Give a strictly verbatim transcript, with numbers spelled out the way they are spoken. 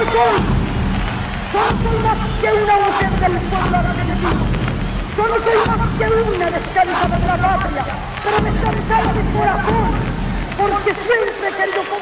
soy. Solo soy más que una mujer del pueblo argentino. Solo soy más que una descansada de la patria, pero descansada de corazón, porque siempre he querido